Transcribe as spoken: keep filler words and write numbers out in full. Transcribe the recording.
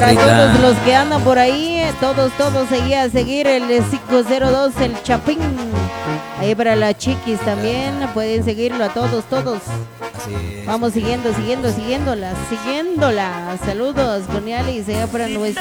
para Rita. todos los que andan por ahí, todos, todos seguía a seguir el cinco cero dos, el Chapín. Ahí para las chiquis también, pueden seguirlo a todos, todos. Así es. Vamos siguiendo, siguiendo, siguiéndola, siguiéndola. Saludos, cordiales, allá para nuestro